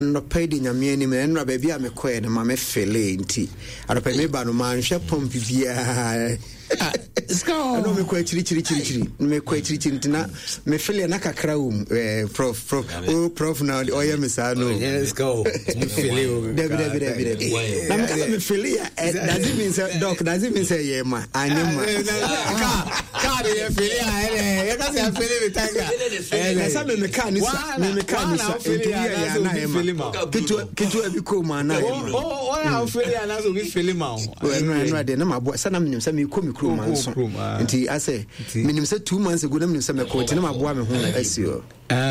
no paid in your meaning and baby I'm a queen and my fele inti. I don't pay me by no man shall pump via. I know me quite rich, me quite rich intina, me fele naka crown, prof now, the oil misano. Let's go. David. I'm fele. Does it mean, Doc? Does it mean say, yeah, ma? I know car, you can't say fele with tanga. Some mechanics, Kitu ebiku mana. Oh, I fele anazo mi fele ma. No, no, na maboa. Sana minim say me komi kro man so. Nti I say minim say 2 months ago na minim say me ko nti na maboa me ho asio.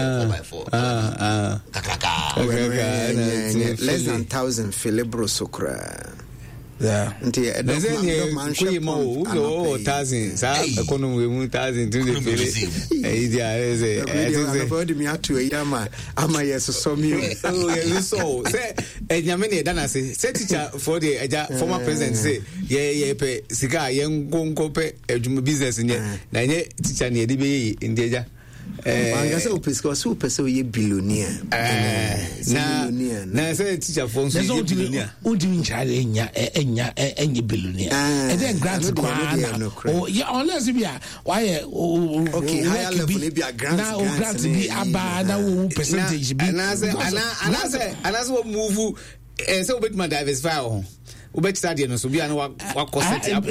Less than 1,000 filibro sokra. Yeah. There's any more 1,000. Economy 1,000 to the Philly. Idea me out to a yama. Am I so me? So say, Yamini Dana say, teacher for the former president say, yeah, pay cigar, young gongo pay business in ye. Nanye teacher near the in the I super so ye billionaire. Now say teacher phones billionaire. Doing China any billionaire. And then grants oh yeah, unless we are why okay, higher level be a grant now grants be about now percentage be and I say what move so bit my diversify Ubet study no so be an what cost it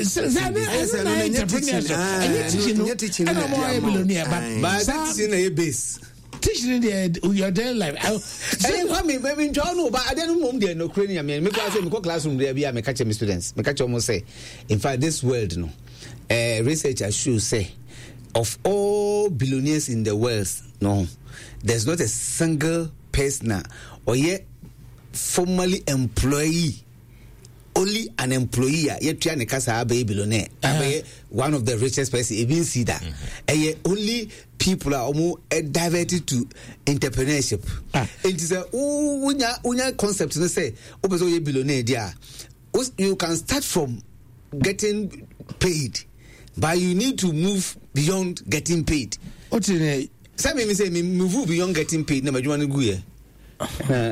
but teaching a base teaching your daily life I mean maybe John but I don't know there no Ukrainian me because say me classroom there be me catch my students me catch almost say in fact this world no researchers should say of all billionaires in the world no there's not a single person or yet formerly employee only an employee yet try to casa be billionaire one of the richest person even see that only people are almost diverted to entrepreneurship it is a unya concept to say open so billionaire there you can start from getting paid but you need to move beyond getting paid what in some me say me move beyond getting paid na majuan go here but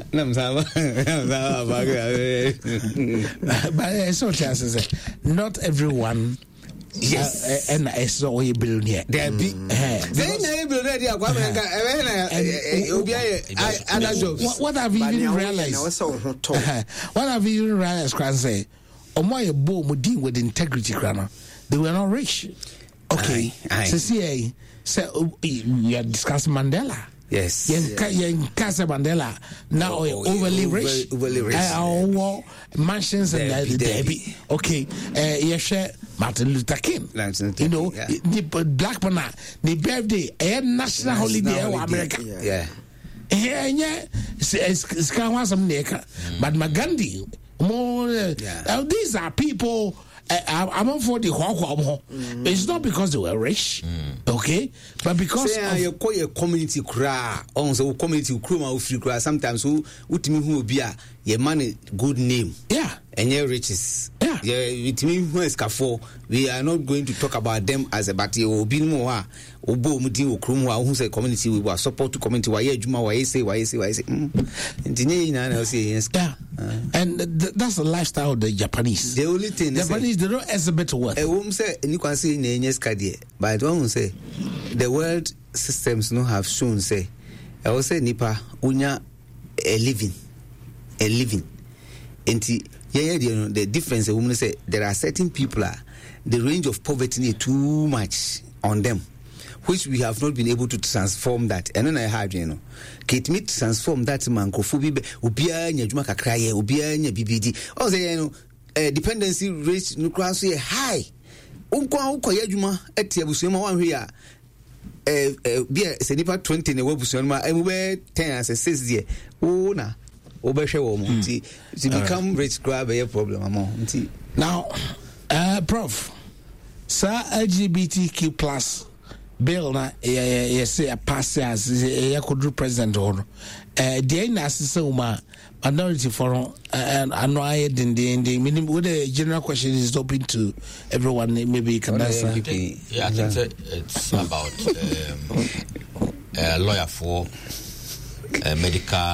so chances not everyone yes and I saw a billionaire there be then billionaire there other jobs what have you even realized what have you even realized can say omo boom deal with integrity crana they were not rich okay so see we are discussing Mandela. Yes. Casa Mandela now overly rich. Our mansions and the okay. Yes, Martin Luther King. You know, the black man, the birthday, a national holiday in America. Yeah. Yeah. It's kind of some neka. But Magandhi, more. These are people. I'm for the it's not because they were rich, okay, but because you call a community cry on so community crew free cry sometimes who will be a money good name, and your riches, it means we are not going to talk about them as a batty or being more obo mudi okrum who say community we will support to community why juma why say and that's the lifestyle of the Japanese. The only thing Japanese they don't exhibit what say you can say but one say the world systems no have shown say I will say nipa unya a living and the difference a woman say there are certain people the range of poverty is too much on them, which we have not been able to transform that. And then I had, Kate me transform that man kofubi ubia nyajuma kakraye ubia nya BBD. Also, dependency rate no cross high. Unkwa yajuma eti abusema wan hwe bia senipa 20 na wabusema emwe 10 as 6 there. Oh na obehwe wo mo nti to become rich grab a problem among nti now prof sir LGBTQ+ bill na yes a pass as a could president or the na uma minority forum and I the minimum with the general question is open to everyone maybe you can answer. I think it's about lawyer for medical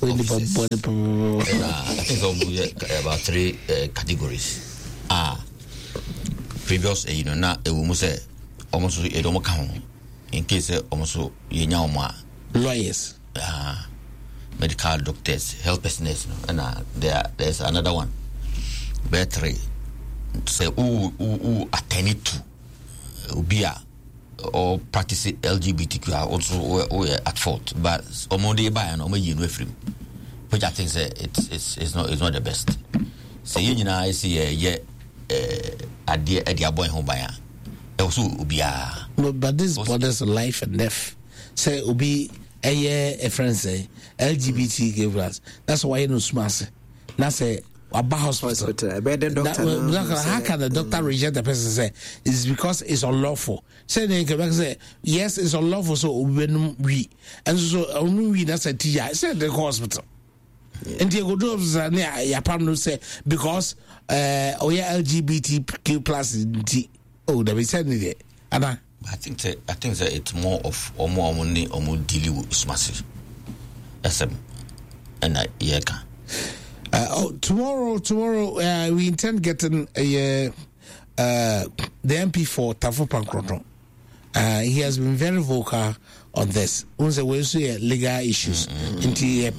officers. I think we about 3 categories. Previous, now we must say almost a domo count in case almost lawyers, medical doctors, health business, and there's another one. Better say who attend to Ubia or practice LGBTQ are also at fault, but Omode by and Omo free, which I think it's not the best. Say I see at the boy home by also Ubia. But this borders life and death. Say Ubi a friend say LGBTQ plus. That's why you know smash. Now say about hospital. How can the doctor reject the person? Say it's because it's unlawful. Say they can say yes, it's unlawful. So we and so we that's a teacher. I said the hospital. And you go do your partner say because LGBTQ plus they said it. Anna. I think that it's more of more money or more dealing with massive. SM and tomorrow we intend getting the MP for Tafo Pankroto. He has been very vocal on this. Once we see legal issues into